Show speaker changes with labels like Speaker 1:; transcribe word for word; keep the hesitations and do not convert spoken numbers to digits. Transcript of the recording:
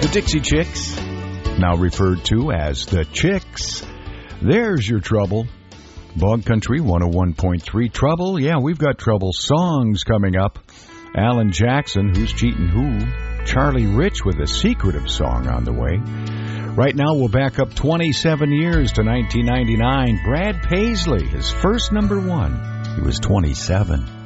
Speaker 1: The Dixie Chicks, now referred to as the Chicks. There's your trouble. Bog Country one oh one point three. Trouble? Yeah, we've got trouble songs coming up. Alan Jackson, Who's Cheatin' Who? Charlie Rich with a secretive song on the way. Right now, we'll back up twenty-seven years to nineteen ninety-nine. Brad Paisley, his first number one. He was twenty-seven.